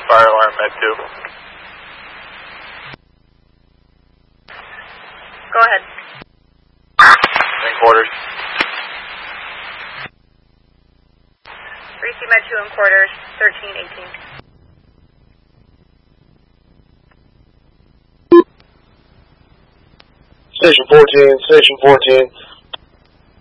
fire alarm at 2. Go ahead. In quarters. 3C Med 2 in quarters, 1318. Station 14,